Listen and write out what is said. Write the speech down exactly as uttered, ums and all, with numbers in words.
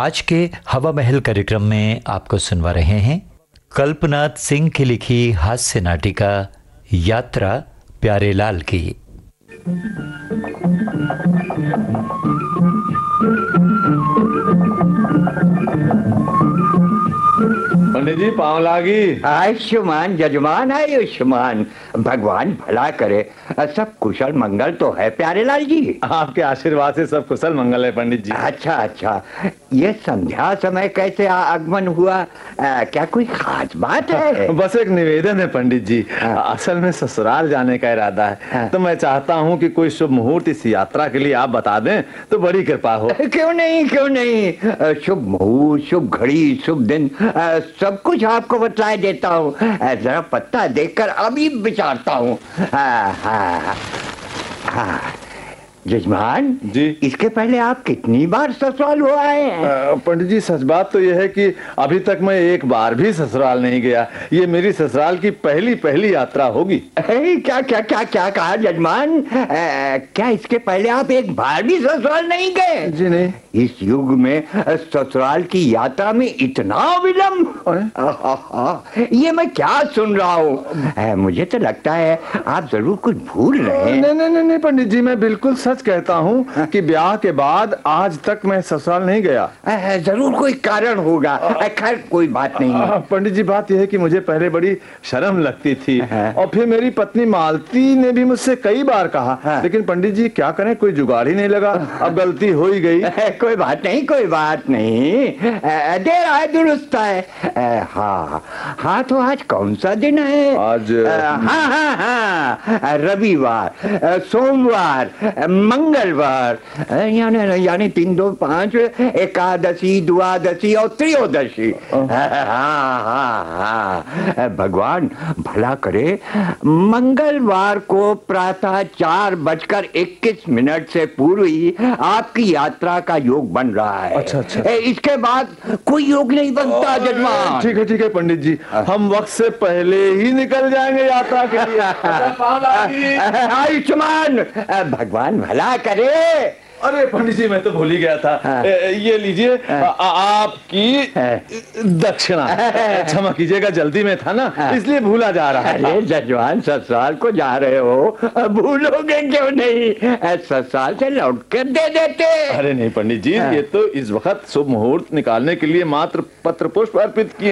आज के हवा महल कार्यक्रम में आपको सुनवा रहे हैं कल्पनाथ सिंह की लिखी हास्य नाटिका यात्रा प्यारेलाल की। पंडित जी पाँव लागी। आयुष्मान जजमान आयुष्मान, भगवान भला करे। सब कुशल मंगल तो है प्यारेलाल जी? आपके आशीर्वाद से सब कुशल मंगल है पंडित जी। अच्छा अच्छा, ये संध्या समय कैसे आगमन हुआ? आ, क्या कोई खास बात है? बस एक निवेदन है पंडित जी। असल में ससुराल जाने का इरादा है, तो मैं चाहता हूँ कि कोई शुभ मुहूर्त इस यात्रा के लिए आप बता दें तो बड़ी कृपा हो। क्यों नहीं क्यों नहीं, शुभ मुहूर्त, शुभ घड़ी, शुभ दिन, सब कुछ आपको बतला देता हूँ। जरा पत्ता देखकर अभी विचारता हूँ। हाँ हाँ हाँ जजमान जी, इसके पहले आप कितनी बार ससुराल हुआ है? पंडित जी सच बात तो यह है कि अभी तक मैं एक बार भी ससुराल नहीं गया। ये मेरी ससुराल की पहली पहली यात्रा होगी। क्या क्या क्या क्या कहा जजमान? क्या इसके पहले आप एक बार भी ससुराल नहीं गए? जी नहीं। इस युग में ससुराल की यात्रा में इतना विलंब? ये मैं क्या सुन रहा हूँ? मुझे तो लगता है आप जरूर कुछ भूल रहे हैं। नहीं नहीं नहीं पंडित जी, मैं बिल्कुल सच कहता हूँ कि ब्याह के बाद आज तक मैं ससुराल नहीं गया। जरूर कोई कारण होगा। खैर कोई बात नहीं। पंडित जी बात यह है कि मुझे पहले बड़ी शर्म लगती थी और फिर मेरी पत्नी मालती ने भी मुझसे कई बार कहा, लेकिन पंडित जी क्या करें, कोई जुगाड़ ही नहीं लगा। अब गलती हो ही गई। कोई बात नहीं कोई बात नहीं, देर आए दुरुस्त है। हाँ हाँ, तो आज कौन सा दिन है? आज हाँ हाँ हाँ, रविवार, सोमवार, मंगलवार, यानी यानी तीन दो पांच, एकादशी, द्वादशी और त्रयोदशी। हाँ हाँ हाँ, भगवान भला करे। मंगलवार को प्रातः चार बजकर इक्कीस मिनट से पूर्व ही आपकी यात्रा का योग बन रहा है। अच्छा अच्छा, इसके बाद कोई योग नहीं बनता जजमान। ठीक है ठीक है पंडित जी, हम वक्त से पहले ही निकल जाएंगे यात्रा के लिए। आयुष्मान, भगवान भला करे। अरे पंडित जी मैं तो भूल ही गया था। हाँ। ये लीजिए आपकी दक्षिणा। क्षमा कीजिएगा, जल्दी में था ना। हाँ। इसलिए भूला जा रहा है। अरे जजमान ससुराल को जा रहे हो, भूलोगे क्यों नहीं? ससुराल से लौट कर दे देते। अरे नहीं पंडित जी, हाँ। ये तो इस वक्त शुभ मुहूर्त निकालने के लिए मात्र पत्र पुष्प अर्पित किए।